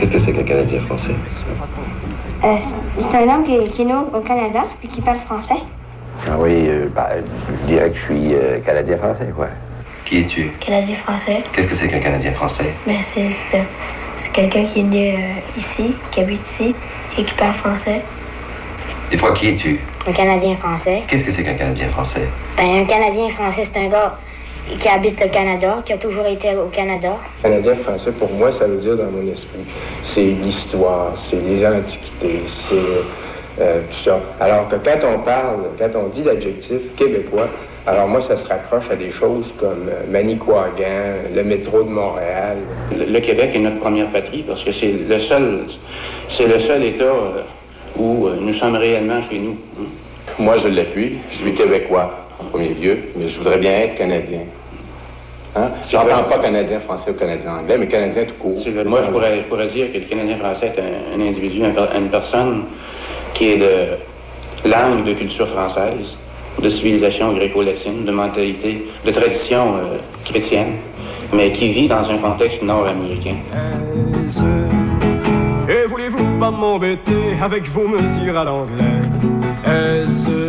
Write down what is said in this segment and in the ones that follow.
Qu'est-ce que c'est qu'un Canadien français? C'est un homme qui est né au Canada puis qui parle français. Ah oui, je dirais que je suis Canadien-Français, quoi. Qui es-tu? Canadien français. Qu'est-ce que c'est qu'un Canadien français? Mais c'est quelqu'un qui est né ici, qui habite ici et qui parle français. Et toi, qui es-tu? Un Canadien français. Qu'est-ce que c'est qu'un Canadien français? Un Canadien français, c'est un gars qui habite le Canada, qui a toujours été au Canada. Canadien français, pour moi, ça veut dire dans mon esprit, c'est l'histoire, c'est les antiquités, c'est tout ça. Alors que quand on dit l'adjectif québécois, alors moi, ça se raccroche à des choses comme Manicouagan, le métro de Montréal. Le Québec est notre première patrie parce que c'est le seul État où nous sommes réellement chez nous. Moi, je l'appuie. Je suis québécois en premier lieu, mais je voudrais bien être Canadien. Hein? Je n'entends pas Canadien français ou Canadien anglais, mais Canadien tout court. Moi, je pourrais dire que le Canadien français est un individu, une personne qui est de langue, de culture française, de civilisation gréco-latine, de mentalité, de tradition chrétienne, mais qui vit dans un contexte nord-américain. Et voulez-vous pas m'embêter avec vos mesures à l'anglais?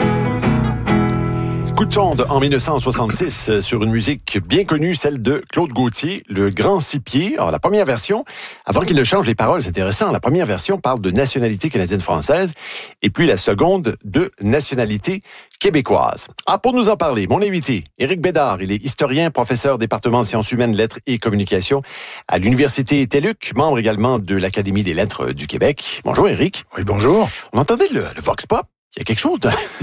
Coup de sonde en 1966 sur une musique bien connue, celle de Claude Gauthier, Le Grand Six Pieds. Alors, la première version, avant qu'il ne change les paroles, c'est intéressant, la première version parle de nationalité canadienne-française et puis la seconde de nationalité québécoise. Pour nous en parler, mon invité, Éric Bédard, il est historien, professeur département de sciences humaines, lettres et communications à l'Université TELUC, membre également de l'Académie des lettres du Québec. Bonjour Éric. Oui, bonjour. On entendait le Vox Pop. Il y a quelque chose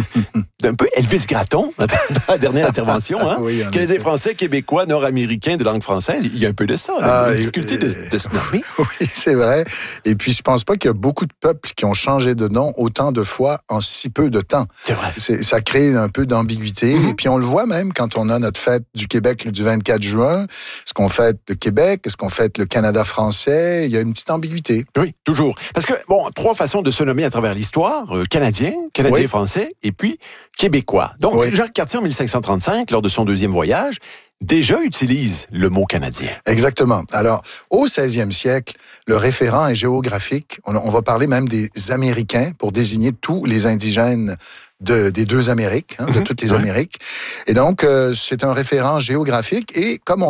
d'un peu Elvis Gratton dans la dernière intervention. Hein? Oui, Canadien français, québécois, nord-américain de langue française. Il y a un peu de ça, la difficulté de se nommer. Oui, c'est vrai. Et puis, je pense pas qu'il y a beaucoup de peuples qui ont changé de nom autant de fois en si peu de temps. C'est vrai. Ça crée un peu d'ambiguïté. Et puis, on le voit même quand on a notre fête du Québec du 24 juin. Est-ce qu'on fête le Québec? Est-ce qu'on fête le Canada français? Il y a une petite ambiguïté. Oui, toujours. Parce que, trois façons de se nommer à travers l'histoire. Canadien français et puis québécois. Donc, Jacques Cartier, en 1535, lors de son deuxième voyage, déjà utilise le mot canadien. Exactement. Alors, au 16e siècle, le référent est géographique. On va parler même des Américains pour désigner tous les indigènes des deux Amériques, de toutes les Amériques. Et donc, c'est un référent géographique et comme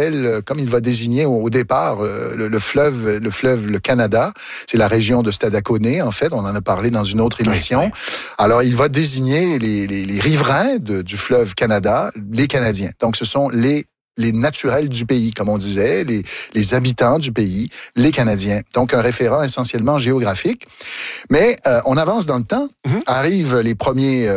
il va désigner au départ le fleuve, le Canada, c'est la région de Stadacone, en fait, on en a parlé dans une autre émission. Oui. Alors, il va désigner les riverains du fleuve Canada, les Canadiens. Donc, ce sont les naturels du pays, comme on disait, les habitants du pays, les Canadiens. Donc, un référent essentiellement géographique. Mais on avance dans le temps. Arrivent les premiers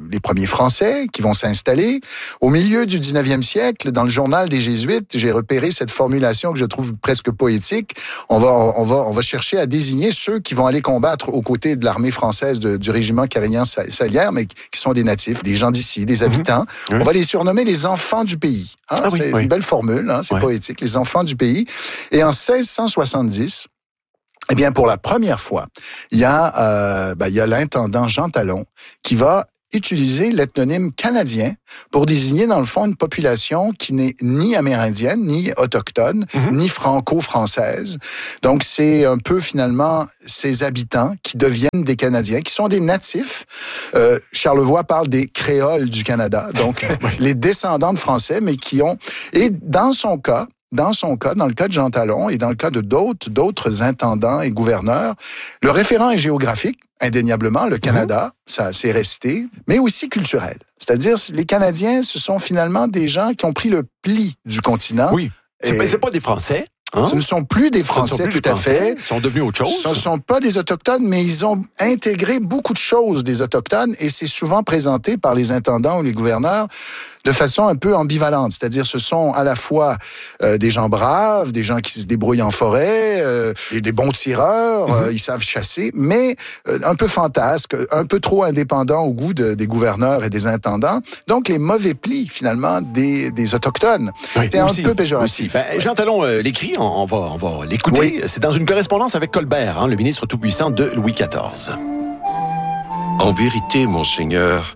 Français qui vont s'installer. Au milieu du 19e siècle, dans le journal des Jésuites, j'ai repéré cette formulation que je trouve presque poétique. On va chercher à désigner ceux qui vont aller combattre aux côtés de l'armée française du régiment Carignan-Salière, mais qui sont des natifs, des gens d'ici, des habitants. On va les surnommer les enfants du pays. C'est une belle formule, c'est poétique, les enfants du pays. Et en 1670, eh bien, pour la première fois, il y a l'intendant Jean Talon qui va utiliser l'ethnonyme canadien pour désigner, dans le fond, une population qui n'est ni amérindienne, ni autochtone, ni franco-française. Donc, c'est un peu, finalement, ces habitants qui deviennent des Canadiens, qui sont des natifs. Charlevoix parle des créoles du Canada, donc les descendants de Français, mais qui ont... Et dans son cas, dans le cas de Jean Talon et dans le cas de d'autres intendants et gouverneurs, le référent est géographique, indéniablement. Le Canada, ça c'est resté, mais aussi culturel. C'est-à-dire, les Canadiens, ce sont finalement des gens qui ont pris le pli du continent. Oui, c'est pas des Français. Ce ne sont plus des Français, tout à fait. Ils sont devenus autre chose. Ce ne sont pas des Autochtones, mais ils ont intégré beaucoup de choses des Autochtones et c'est souvent présenté par les intendants ou les gouverneurs de façon un peu ambivalente. C'est-à-dire, ce sont à la fois des gens braves, des gens qui se débrouillent en forêt, des bons tireurs, ils savent chasser, mais un peu fantasques, un peu trop indépendants au goût des gouverneurs et des intendants. Donc, les mauvais plis, finalement, des Autochtones. C'est un peu péjoratif. Jean Talon l'écrit, on va l'écouter. Oui. C'est dans une correspondance avec Colbert, le ministre tout-puissant de Louis XIV. En vérité, monseigneur,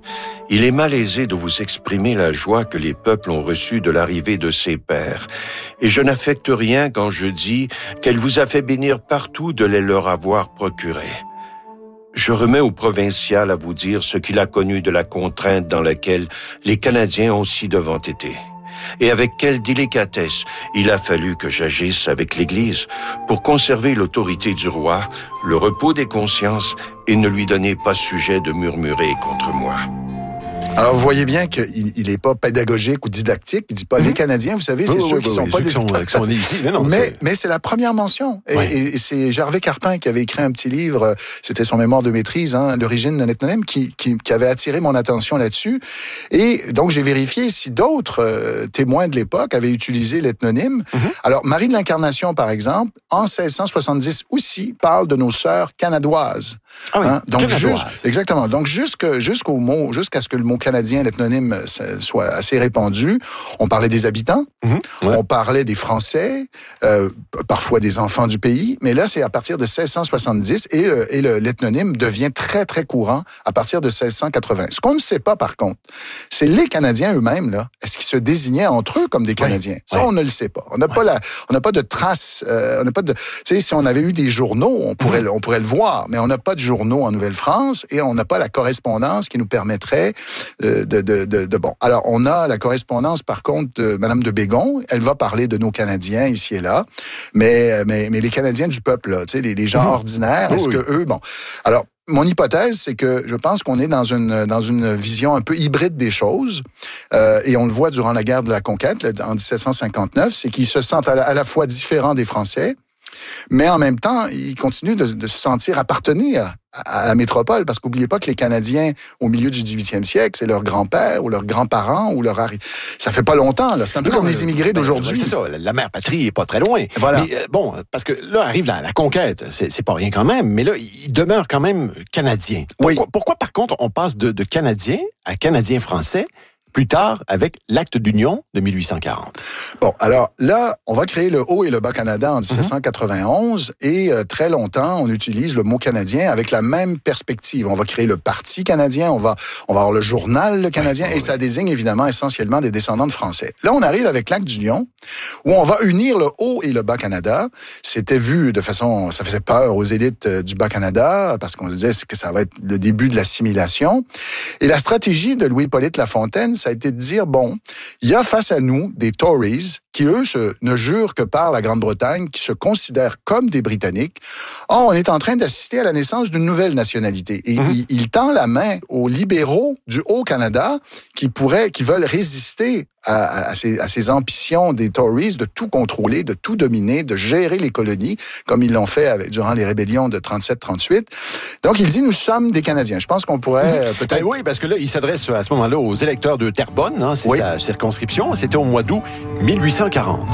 Il est malaisé de vous exprimer la joie que les peuples ont reçue de l'arrivée de ses pères. Et je n'affecte rien quand je dis qu'elle vous a fait bénir partout de les leur avoir procurés. Je remets au provincial à vous dire ce qu'il a connu de la contrainte dans laquelle les Canadiens ont si devant été. Et avec quelle délicatesse il a fallu que j'agisse avec l'Église pour conserver l'autorité du roi, le repos des consciences et ne lui donner pas sujet de murmurer contre moi. Alors, vous voyez bien qu'il n'est pas pédagogique ou didactique. Il dit pas les Canadiens, vous savez, c'est ceux qui sont pas des... Mais c'est la première mention. Et c'est Gervais Carpin qui avait écrit un petit livre, c'était son mémoire de maîtrise, l'origine d'un ethnonyme, qui avait attiré mon attention là-dessus. Et donc, j'ai vérifié si d'autres témoins de l'époque avaient utilisé l'ethnonyme. Alors, Marie de l'Incarnation, par exemple, en 1670 aussi, parle de nos sœurs canadoises. Ah oui, donc canadoises. Exactement. Donc, jusqu'à ce que le mot canadien, l'ethnonyme, soit assez répandu. On parlait des habitants, on parlait des Français, parfois des enfants du pays, mais là, c'est à partir de 1670 et l'ethnonyme devient très, très courant à partir de 1680. Ce qu'on ne sait pas, par contre, c'est les Canadiens eux-mêmes, là, est-ce qu'ils se désignaient entre eux comme des Canadiens? Ça, on ne le sait pas. On n'a pas de traces, tu sais, si on avait eu des journaux, on pourrait le voir, mais on n'a pas de journaux en Nouvelle-France et on n'a pas la correspondance qui nous permettrait bon. Alors, on a la correspondance, par contre, de Madame de Bégon. Elle va parler de nos Canadiens ici et là. Mais les Canadiens du peuple, là, tu sais, les gens ordinaires, est-ce que eux, bon. Alors, mon hypothèse, c'est que je pense qu'on est dans une vision un peu hybride des choses, et on le voit durant la guerre de la conquête, là, en 1759, c'est qu'ils se sentent à la fois différents des Français, mais en même temps, ils continuent de se sentir appartenir à la métropole, parce qu'oubliez pas que les Canadiens, au milieu du 18e siècle, c'est leur grand-père ou leurs grands-parents ou leur ça fait pas longtemps, là. C'est un peu comme les immigrés d'aujourd'hui. C'est ça, la mère patrie est pas très loin. Voilà. Mais bon, parce que là arrive la conquête, c'est pas rien quand même, mais là, ils demeurent quand même Canadiens. Pourquoi par contre, on passe de Canadiens à Canadiens français plus tard avec l'acte d'union de 1840. Bon, alors là, on va créer le Haut et le Bas-Canada en 1791 et très longtemps, on utilise le mot canadien avec la même perspective. On va créer le Parti canadien, on va avoir le journal le Canadien et ça désigne évidemment essentiellement des descendants de Français. Là, on arrive avec l'acte d'union où on va unir le Haut et le Bas-Canada. C'était vu de façon, ça faisait peur aux élites du Bas-Canada parce qu'on se disait que ça va être le début de l'assimilation. Et la stratégie de Louis-Hippolyte Lafontaine, ça a été de dire, bon, il y a face à nous des Tories qui, eux, ne jurent que par la Grande-Bretagne, qui se considèrent comme des Britanniques. Or, on est en train d'assister à la naissance d'une nouvelle nationalité. Et il tend la main aux libéraux du Haut-Canada qui veulent résister à ces ambitions des Tories de tout contrôler, de tout dominer, de gérer les colonies, comme ils l'ont fait durant les rébellions de 37-38. Donc, il dit, nous sommes des Canadiens. Je pense qu'on pourrait peut-être... Oui, parce que là, il s'adresse à ce moment-là aux électeurs de Terrebonne, c'est sa circonscription. C'était au mois d'août 1840.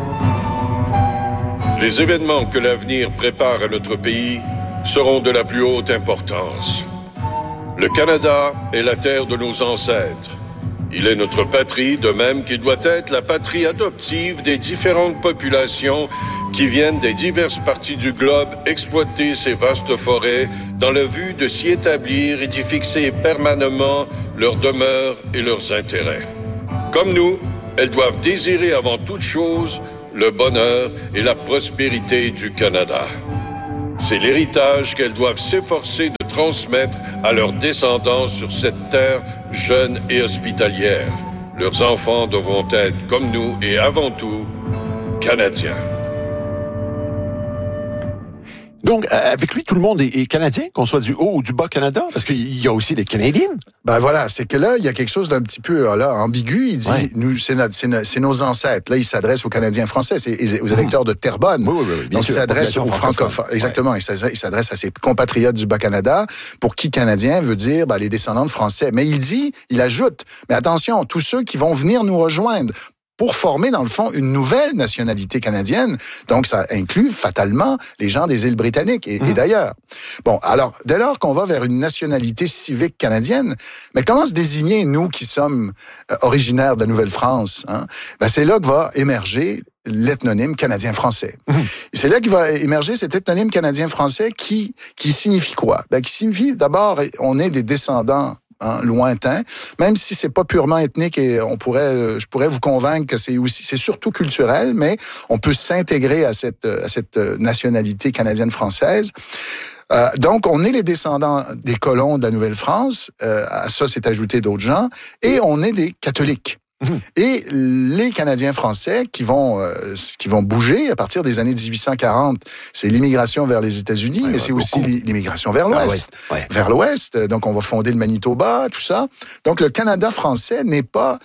Les événements que l'avenir prépare à notre pays seront de la plus haute importance. Le Canada est la terre de nos ancêtres. Il est notre patrie, de même qu'il doit être la patrie adoptive des différentes populations qui viennent des diverses parties du globe exploiter ces vastes forêts dans le but de s'y établir et d'y fixer permanemment leurs demeures et leurs intérêts. Comme nous, elles doivent désirer avant toute chose le bonheur et la prospérité du Canada. C'est l'héritage qu'elles doivent s'efforcer de transmettre à leurs descendants sur cette terre jeune et hospitalière. Leurs enfants devront être, comme nous et avant tout, Canadiens. Donc, avec lui, tout le monde est Canadien, qu'on soit du Haut ou du Bas-Canada, parce qu'il y a aussi les Canadiens. Ben voilà, c'est que là, il y a quelque chose d'un petit peu ambigu. Il dit, nous, c'est nos ancêtres. Là, il s'adresse aux Canadiens français, aux électeurs de Terrebonne. Oui, bien donc, sûr, il s'adresse aux francophones. Exactement. Il s'adresse à ses compatriotes du Bas-Canada, pour qui Canadien veut dire les descendants de Français. Mais il ajoute, mais attention, tous ceux qui vont venir nous rejoindre pour former, dans le fond, une nouvelle nationalité canadienne. Donc, ça inclut fatalement les gens des îles britanniques et d'ailleurs. Bon, alors, dès lors qu'on va vers une nationalité civique canadienne, mais comment se désigner, nous qui sommes originaires de la Nouvelle-France? C'est là que va émerger l'ethnonyme canadien-français. Et c'est là qu'il va émerger cet ethnonyme canadien-français qui signifie quoi? Qui signifie, d'abord, on est des descendants lointain, même si c'est pas purement ethnique et je pourrais vous convaincre que c'est surtout culturel, mais on peut s'intégrer à cette nationalité canadienne-française. Donc, on est les descendants des colons de la Nouvelle-France. À ça, s'est ajouté d'autres gens. Et on est des catholiques. Et les Canadiens français qui vont bouger à partir des années 1840, c'est l'immigration vers les États-Unis, mais c'est aussi l'immigration vers l'Ouest. Vers l'Ouest, donc on va fonder le Manitoba, tout ça. Donc le Canada français n'est pas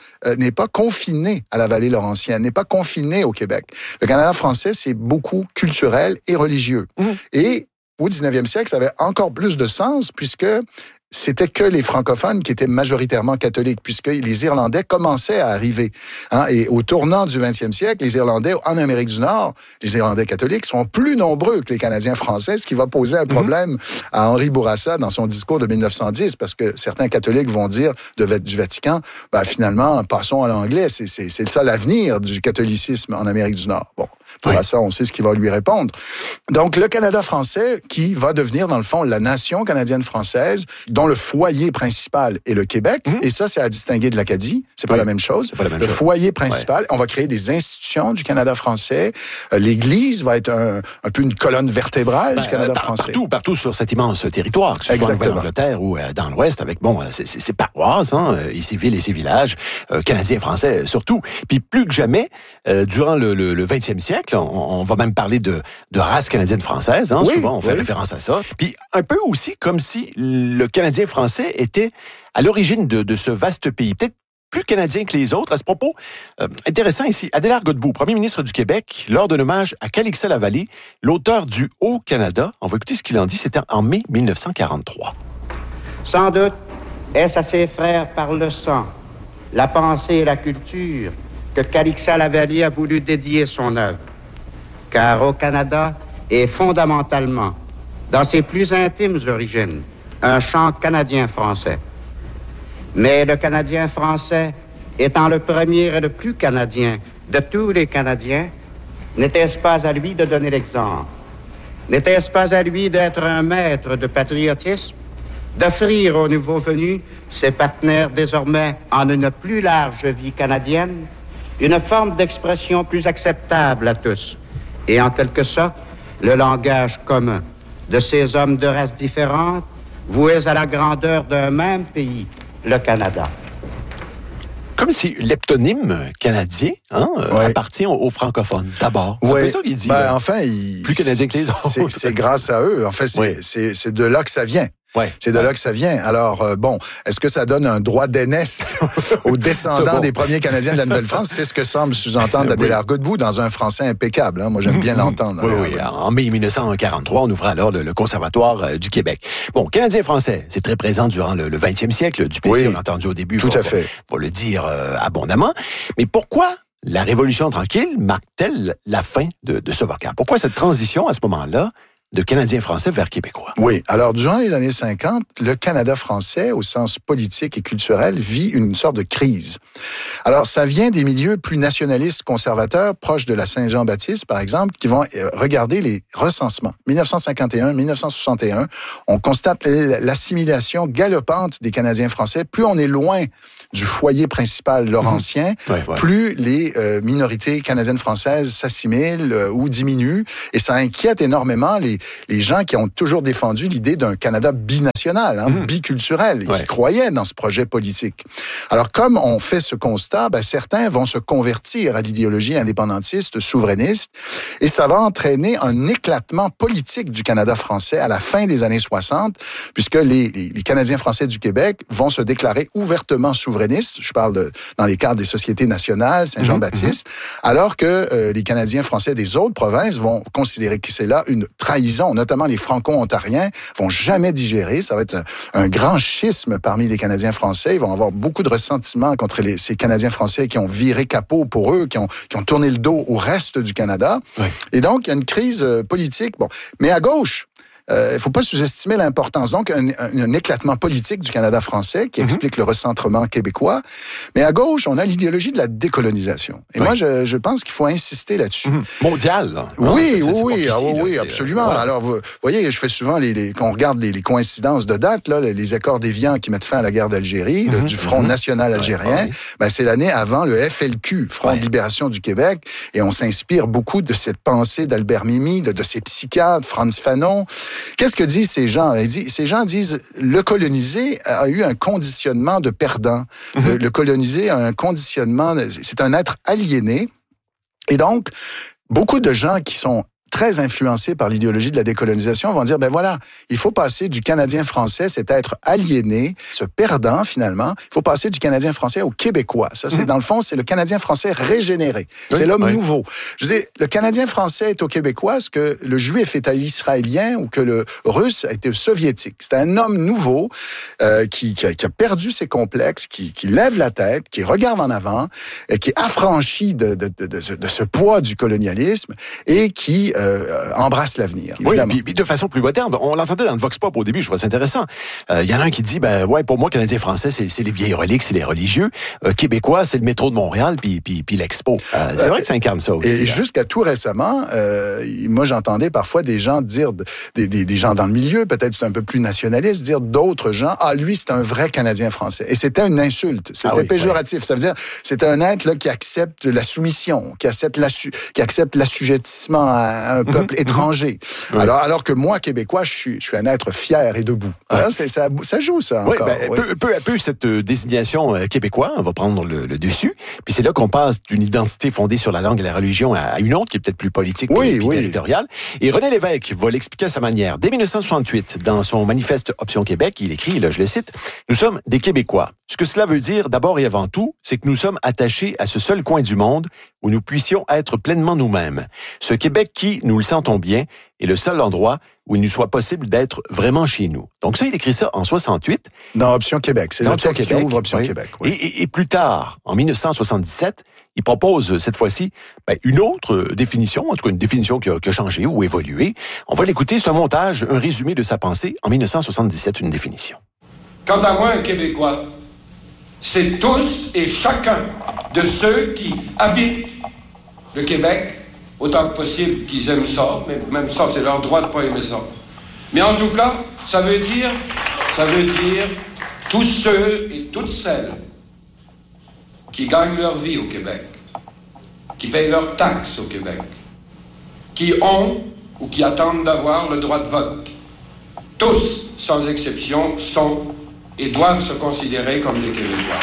confiné à la vallée laurentienne, n'est pas confiné au Québec. Le Canada français, c'est beaucoup culturel et religieux. Et au 19e siècle, ça avait encore plus de sens puisque c'était que les francophones qui étaient majoritairement catholiques, puisque les Irlandais commençaient à arriver. Et au tournant du 20e siècle, les Irlandais en Amérique du Nord, les Irlandais catholiques sont plus nombreux que les Canadiens français, ce qui va poser un problème à Henri Bourassa dans son discours de 1910, parce que certains catholiques vont dire du Vatican, finalement, passons à l'anglais, c'est ça l'avenir du catholicisme en Amérique du Nord. Bon, Bourassa, on sait ce qu'il va lui répondre. Donc, le Canada français, qui va devenir, dans le fond, la nation canadienne-française, dont le foyer principal est le Québec, et ça, c'est à distinguer de l'Acadie. C'est pas la même chose. Le foyer principal, on va créer des institutions du Canada français. L'Église va être un peu une colonne vertébrale du Canada français. Partout sur cet immense territoire, que ce soit en Nouvelle-Angleterre ou dans l'Ouest, avec, ces paroisses, et ces villes et ces villages, canadiens français surtout. Puis plus que jamais, durant le 20e siècle, on va même parler de race canadienne-française. Souvent, on fait référence à ça. Puis un peu aussi comme si le Canadien français était à l'origine de ce vaste pays, peut-être plus canadien que les autres. À ce propos, intéressant ici, Adélard Godbout, premier ministre du Québec, lors d'un hommage à Calixa-la-Vallée, l'auteur du Haut-Canada, on va écouter ce qu'il en dit, c'était en mai 1943. Sans doute, est-ce à ses frères par le sang, la pensée et la culture que Calixa-la-Vallée a voulu dédier son œuvre. Car au Canada est fondamentalement, dans ses plus intimes origines, un chant canadien-français. Mais le Canadien-français, étant le premier et le plus canadien de tous les Canadiens, n'était-ce pas à lui de donner l'exemple? N'était-ce pas à lui d'être un maître de patriotisme, d'offrir aux nouveaux venus, ses partenaires désormais en une plus large vie canadienne, une forme d'expression plus acceptable à tous, et en quelque sorte, le langage commun de ces hommes de races différentes, voués à la grandeur d'un même pays, le Canada. Comme si l'heptonyme canadien appartient aux francophones, d'abord. C'est ça qu'il dit. Plus canadien que les autres. C'est grâce à eux. En fait, c'est de là que ça vient. C'est de là que ça vient. Alors, est-ce que ça donne un droit d'aînesse aux descendants des premiers Canadiens de la Nouvelle-France? C'est ce que semble sous-entendre Adélard Godbout dans un français impeccable. Moi, j'aime bien l'entendre. En mai 1943, on ouvre alors le Conservatoire du Québec. Bon, Canadien-français, c'est très présent durant le 20e siècle. Duplessis, on a entendu au début. Tout à fait. Pour le dire abondamment. Mais pourquoi la Révolution tranquille marque-t-elle la fin de ce vocable? Pourquoi cette transition, à ce moment-là, de Canadiens français vers Québécois? Oui. Alors, durant les années 50, le Canada français, au sens politique et culturel, vit une sorte de crise. Alors, ça vient des milieux plus nationalistes conservateurs, proches de la Saint-Jean-Baptiste, par exemple, qui vont regarder les recensements. 1951, 1961, on constate l'assimilation galopante des Canadiens français. Plus on est loin du foyer principal laurentien, plus les minorités canadiennes françaises s'assimilent ou diminuent. Et ça inquiète énormément les gens qui ont toujours défendu l'idée d'un Canada binational, biculturel, et qui croyaient dans ce projet politique. Alors, comme on fait ce constat, certains vont se convertir à l'idéologie indépendantiste, souverainiste, et ça va entraîner un éclatement politique du Canada français à la fin des années 60, puisque les Canadiens français du Québec vont se déclarer ouvertement souverainistes, je parle dans les cadres des sociétés nationales, Saint-Jean-Baptiste, alors que les Canadiens français des autres provinces vont considérer que c'est là une trahison, notamment les Franco-ontariens, vont jamais digérer. Ça va être un grand schisme parmi les Canadiens français. Ils vont avoir beaucoup de ressentiment contre ces Canadiens français qui ont viré capot pour eux, qui ont tourné le dos au reste du Canada. Et donc, il y a une crise politique. Bon. Mais à gauche, il faut pas sous-estimer l'importance. Donc, un éclatement politique du Canada français qui explique le recentrement québécois. Mais à gauche, on a l'idéologie de la décolonisation. Et moi, je pense qu'il faut insister là-dessus. Mondial, là. Oui, Non, oui, absolument. Alors, vous voyez, je fais souvent, quand on regarde les coïncidences de date, là, les accords d'Évian qui mettent fin à la guerre d'Algérie, du Front national algérien, ben, c'est l'année avant le FLQ, Front de libération du Québec, et on s'inspire beaucoup de cette pensée d'Albert Memmi, de ces psychiatres, Frantz Fanon. Qu'est-ce que disent ces gens? Ces gens disent, le colonisé a eu un conditionnement de perdant. Le colonisé a un conditionnement, c'est un être aliéné. Et donc, beaucoup de gens qui sont très influencés par l'idéologie de la décolonisation vont dire, ben voilà, il faut passer du Canadien français, cet être aliéné, ce perdant finalement, il faut passer du Canadien français au Québécois. Ça, c'est dans le fond, c'est le Canadien français régénéré. C'est l'homme nouveau. Je dis, le Canadien français est au Québécois ce que le Juif est à l'Israélien ou que le Russe a été au Soviétique. C'est un homme nouveau qui a perdu ses complexes, qui lève la tête, qui regarde en avant, qui est affranchi de ce poids du colonialisme et qui embrasse l'avenir, évidemment. Oui, puis de façon plus moderne, on l'entendait dans le Vox Pop au début, je trouvais ça intéressant. Il y en a un qui dit, ben ouais, pour moi, Canadien-Français, c'est les vieilles reliques, c'est les religieux. Québécois, c'est le métro de Montréal, puis l'Expo. C'est vrai que ça incarne ça aussi. Et jusqu'à tout récemment, moi, j'entendais parfois des gens dire, des gens dans le milieu, peut-être c'est un peu plus nationaliste, dire d'autres gens, lui, c'est un vrai Canadien-Français. Et c'était une insulte. C'était péjoratif. Ça veut dire, c'est un être là, qui accepte la soumission, qui accepte l'assujettissement à un peuple étranger. Alors que moi, Québécois, je suis un être fier et debout. Alors, ça joue, ça, encore. Peu à peu, cette désignation québécois va prendre le dessus. Puis c'est là qu'on passe d'une identité fondée sur la langue et la religion à une autre qui est peut-être plus politique et territoriale. Et René Lévesque va l'expliquer à sa manière. Dès 1968, dans son manifeste Option Québec, il écrit, là, je le cite, « Nous sommes des Québécois. Ce que cela veut dire, d'abord et avant tout, c'est que nous sommes attachés à ce seul coin du monde où nous puissions être pleinement nous-mêmes. Ce Québec qui, nous le sentons bien, est le seul endroit où il nous soit possible d'être vraiment chez nous. » Donc ça, il écrit ça en 68. Dans Option Québec. C'est le texte qui ouvre Option Québec. Oui. Et plus tard, en 1977, il propose cette fois-ci une autre définition, en tout cas une définition qui a changé ou évolué. On va l'écouter, c'est un montage, un résumé de sa pensée en 1977, une définition. Quant à moi, un Québécois, c'est tous et chacun de ceux qui habitent le Québec, autant que possible qu'ils aiment ça, mais même ça, c'est leur droit de ne pas aimer ça. Mais en tout cas, ça veut dire tous ceux et toutes celles qui gagnent leur vie au Québec, qui payent leurs taxes au Québec, qui ont ou qui attendent d'avoir le droit de vote. Tous, sans exception, sont et doivent se considérer comme des Québécois.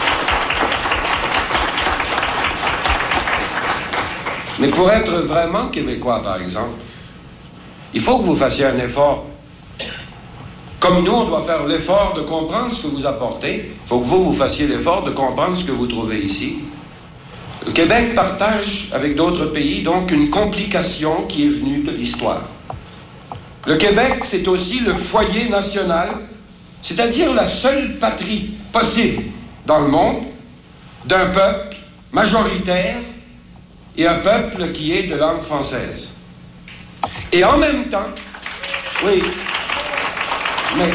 Mais pour être vraiment Québécois, par exemple, il faut que vous fassiez un effort. Comme nous, on doit faire l'effort de comprendre ce que vous apportez, il faut que vous fassiez l'effort de comprendre ce que vous trouvez ici. Le Québec partage avec d'autres pays, donc, une complication qui est venue de l'histoire. Le Québec, c'est aussi le foyer national, c'est-à-dire la seule patrie possible dans le monde d'un peuple majoritaire et un peuple qui est de langue française. Et en même temps, mais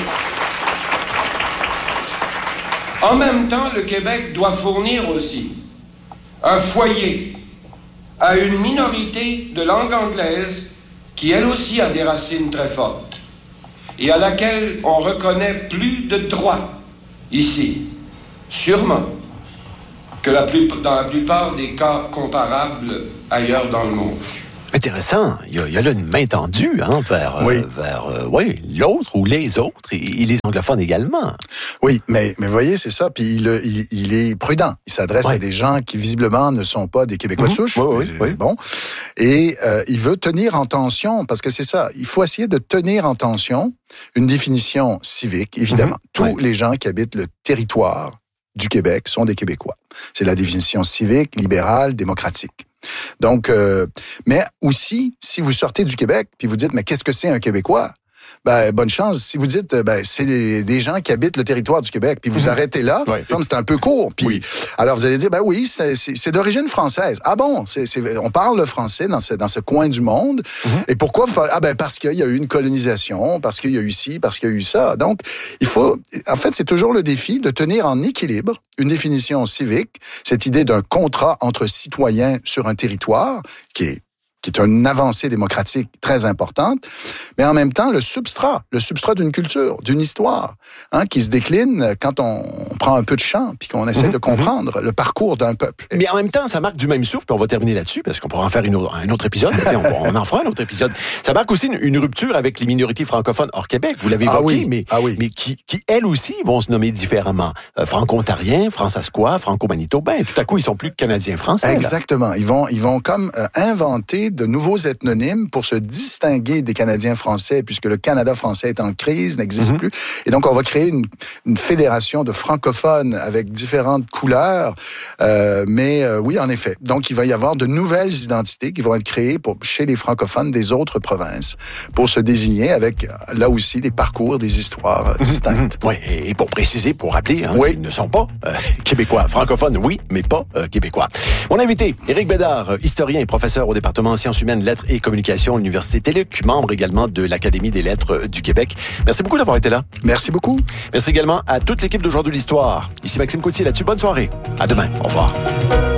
en même temps, le Québec doit fournir aussi un foyer à une minorité de langue anglaise qui, elle aussi, a des racines très fortes et à laquelle on reconnaît plus de droits ici, sûrement, que dans la plupart des cas comparables ailleurs dans le monde. Intéressant. Il y a là une main tendue vers l'autre ou les autres et les anglophones également. Oui, mais voyez, c'est ça. Puis il est prudent. Il s'adresse à des gens qui visiblement ne sont pas des Québécois de souche. Bon. Et il veut tenir en tension, parce que c'est ça. Il faut essayer de tenir en tension une définition civique, évidemment. Tous les gens qui habitent le territoire du Québec sont des Québécois. C'est la définition civique, libérale, démocratique. Donc, mais aussi, si vous sortez du Québec, puis vous dites, mais qu'est-ce que c'est un Québécois? bonne chance. Si vous dites, c'est des gens qui habitent le territoire du Québec, puis vous arrêtez là, comme c'est un peu court. Puis, alors vous allez dire, oui, c'est d'origine française. Ah bon, on parle le français dans ce coin du monde. Et pourquoi vous parlez? Parce qu'il y a eu une colonisation, parce qu'il y a eu ci, parce qu'il y a eu ça. Donc, en fait, c'est toujours le défi de tenir en équilibre une définition civique, cette idée d'un contrat entre citoyens sur un territoire qui est une avancée démocratique très importante, mais en même temps, le substrat d'une culture, d'une histoire, qui se décline quand on prend un peu de champ, puis qu'on essaie de comprendre le parcours d'un peuple. Mais en même temps, ça marque du même souffle, puis on va terminer là-dessus, parce qu'on pourra en faire un autre épisode. On en fera un autre épisode. Ça marque aussi une rupture avec les minorités francophones hors Québec. Vous l'avez évoqué, mais qui, elles aussi, vont se nommer différemment. Franco-ontariens, fransaskois, franco-manitobains. Tout à coup, ils sont plus canadiens-français. Exactement. Ils vont comme inventer de nouveaux ethnonymes pour se distinguer des Canadiens français, puisque le Canada français est en crise, n'existe plus. Et donc, on va créer une fédération de francophones avec différentes couleurs. Oui, en effet. Donc, il va y avoir de nouvelles identités qui vont être créées chez les francophones des autres provinces pour se désigner avec, là aussi, des parcours, des histoires distinctes. Oui, et pour préciser, pour rappeler, ils ne sont pas québécois. Francophones, oui, mais pas québécois. Mon invité, Éric Bédard, historien et professeur au département sciences humaines, lettres et communications à l'Université TELUQ, membre également de l'Académie des lettres du Québec. Merci beaucoup d'avoir été là. Merci beaucoup. Merci également à toute l'équipe d'Aujourd'hui l'Histoire. Ici Maxime Coutier là-dessus. Bonne soirée. À demain. Au revoir.